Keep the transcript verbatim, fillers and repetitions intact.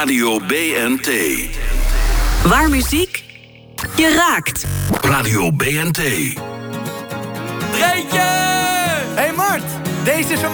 Radio B N T. Waar muziek je raakt. Radio B N T. Treintje! Hey Mart, deze is van mij.